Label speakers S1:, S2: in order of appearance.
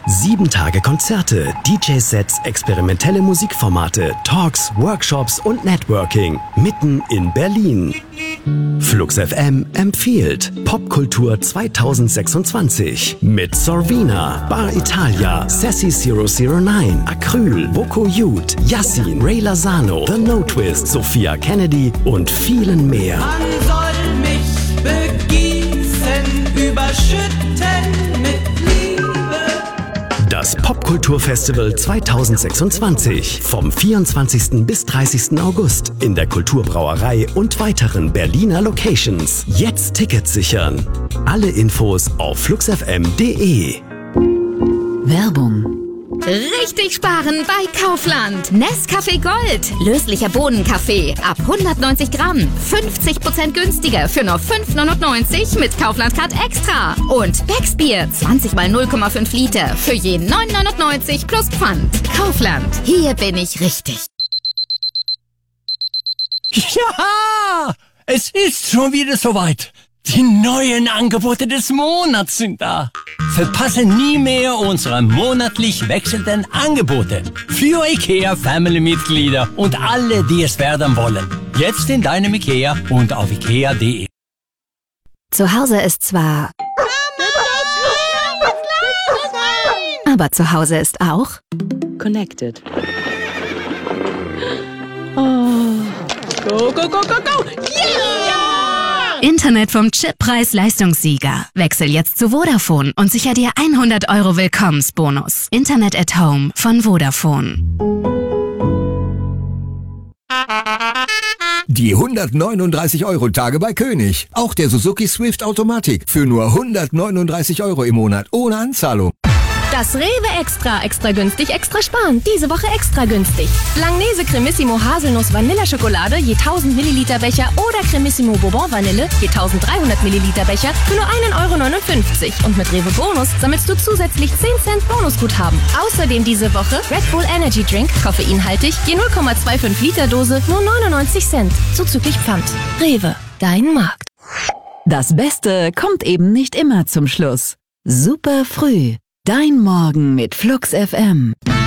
S1: 7 Tage Konzerte, DJ-Sets, experimentelle Musikformate, Talks, Workshops und Networking. Mitten in Berlin. Flux FM empfiehlt Popkultur 2026 mit Sorvina, Bar Italia, Sassy 009, Acryl, Boko Youth, Yassin, Ray Lozano, The No Twist, Sophia Kennedy und vielen mehr.
S2: Man soll mich begießen, überschütten mit Liebe.
S1: Das Popkulturfestival 2026 vom 24. bis 30. August in der Kulturbrauerei und weiteren Berliner Locations. Jetzt Tickets sichern. Alle Infos auf fluxfm.de.
S3: Werbung.
S4: Richtig sparen bei Kaufland. Nescafé Gold. Löslicher Bohnenkaffee. Ab 190 Gramm. 50% günstiger für nur 5,99 mit Kaufland Card Extra. Und Becksbier. 20 mal 0,5 Liter. Für je 9,99 plus Pfand. Kaufland. Hier bin ich richtig.
S5: Ja! Es ist schon wieder soweit. Die neuen Angebote des Monats sind da. Verpasse nie mehr unsere monatlich wechselnden Angebote. Für IKEA-Family-Mitglieder und alle, die es werden wollen. Jetzt in deinem IKEA und auf IKEA.de.
S3: Zu Hause ist zwar... Aber zu Hause ist auch...
S6: Connected. Oh. Go, go, go, go, go! Yeah!
S3: Internet vom Chippreis-Leistungssieger. Wechsel jetzt zu Vodafone und sicher dir 100 € Willkommensbonus. Internet at Home von Vodafone.
S7: Die 139-Euro-Tage bei König. Auch der Suzuki Swift Automatik für nur 139 € im Monat ohne Anzahlung.
S8: Das Rewe extra günstig, extra sparen. Diese Woche extra günstig. Langnese Cremissimo Haselnuss Vanilleschokolade je 1000 Milliliter Becher oder Cremissimo Bourbon Vanille je 1300 Milliliter Becher für nur 1,59 €. Und mit Rewe Bonus sammelst du zusätzlich 10 Cent Bonusguthaben. Außerdem diese Woche Red Bull Energy Drink, koffeinhaltig, je 0,25 Liter Dose, nur 99 Cent. Zuzüglich Pfand. Rewe, dein Markt.
S3: Das Beste kommt eben nicht immer zum Schluss. Super früh. Dein Morgen mit Flux FM.